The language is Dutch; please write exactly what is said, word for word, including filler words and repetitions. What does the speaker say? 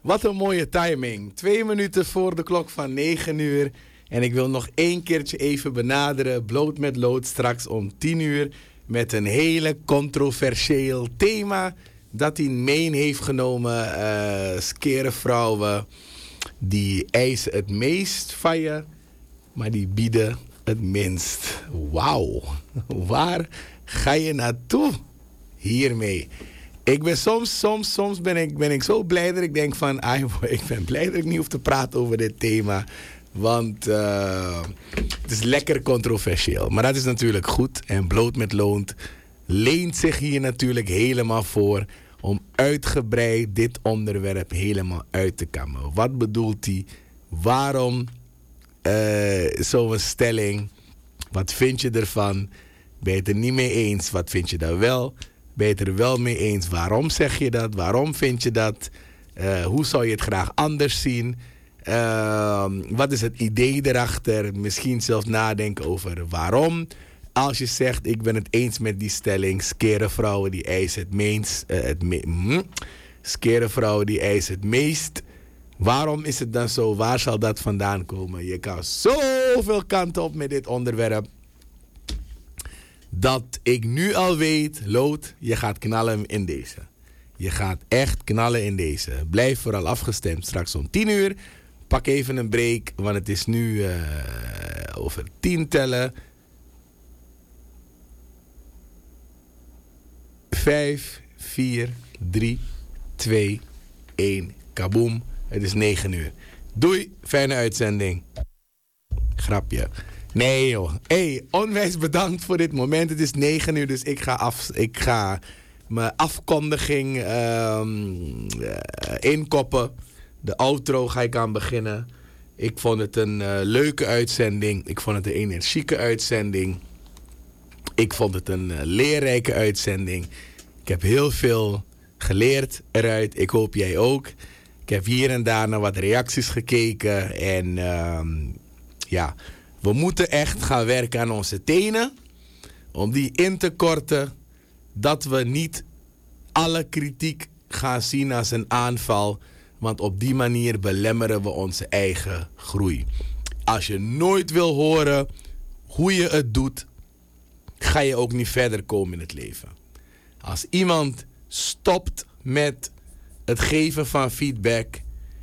Wat een mooie timing. Twee minuten voor de klok van negen uur. En ik wil nog één keertje even benaderen. Bloot met lood straks om tien uur. Met een hele controversieel thema. Dat hij mee heeft genomen. Uh, skere vrouwen. Die eisen het meest van je. Maar die bieden het minst. Wauw. Waar ga je naartoe hiermee? Ik ben soms, soms, soms ben ik, ben ik zo blij dat ik denk van... Ah, ik ben blij dat ik niet hoef te praten over dit thema. Want uh, het is lekker controversieel. Maar dat is natuurlijk goed. En Bloot met Loont leent zich hier natuurlijk helemaal voor... om uitgebreid dit onderwerp helemaal uit te kammen. Wat bedoelt hij? Waarom uh, zo'n stelling? Wat vind je ervan? Ben je het er niet mee eens? Wat vind je daar wel? Ben je het er wel mee eens? Waarom zeg je dat? Waarom vind je dat? Uh, hoe zou je het graag anders zien? Uh, wat is het idee erachter? Misschien zelfs nadenken over waarom. Als je zegt, ik ben het eens met die stelling... skere vrouwen die eisen het meest... Uh, het me- mm, skere vrouwen die eisen het meest... Waarom is het dan zo? Waar zal dat vandaan komen? Je kan zoveel kanten op met dit onderwerp... dat ik nu al weet, Loot, je gaat knallen in deze. Je gaat echt knallen in deze. Blijf vooral afgestemd straks om tien uur. Pak even een break, want het is nu uh, over tien tellen. Vijf, vier, drie, twee, één. Kaboom. Het is negen uur. Doei, fijne uitzending. Grapje. Nee joh. Hey, onwijs bedankt voor dit moment. Het is negen uur, dus ik ga, af, ik ga mijn afkondiging um, uh, inkoppen. De outro ga ik aan beginnen. Ik vond het een uh, leuke uitzending. Ik vond het een energieke uitzending. Ik vond het een uh, leerrijke uitzending. Ik heb heel veel geleerd eruit. Ik hoop jij ook. Ik heb hier en daar naar wat reacties gekeken. En um, ja... We moeten echt gaan werken aan onze tenen. Om die in te korten. Dat we niet alle kritiek gaan zien als een aanval. Want op die manier belemmeren we onze eigen groei. Als je nooit wil horen hoe je het doet. Ga je ook niet verder komen in het leven. Als iemand stopt met het geven van feedback.